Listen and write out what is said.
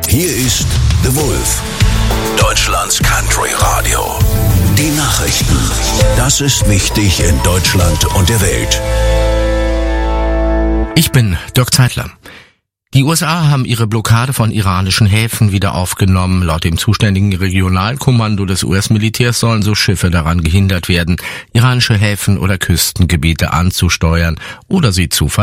Hier ist The Wolf, Deutschlands Country Radio. Die Nachrichten. Das ist wichtig in Deutschland und der Welt. Ich bin Dirk Zeitler. Die USA haben ihre Blockade von iranischen Häfen wieder aufgenommen. Laut dem zuständigen Regionalkommando des US-Militärs sollen so Schiffe daran gehindert werden, iranische Häfen oder Küstengebiete anzusteuern oder sie zu